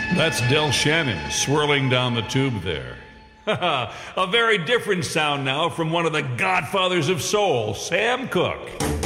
That's Del Shannon swirling down the tube there. A very different sound now from one of the godfathers of soul, Sam Cooke.